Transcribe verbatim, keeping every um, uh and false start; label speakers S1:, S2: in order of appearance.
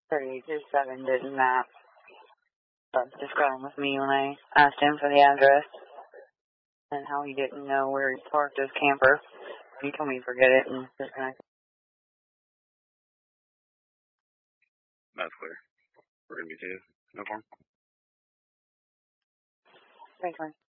S1: thirty-eight two seven didn't map. But just got on with me when I asked him for the address and how he didn't know where he parked his camper. He told me to forget it and disconnect.
S2: That's clear. We're going to be two. No form.
S1: Thanks, man.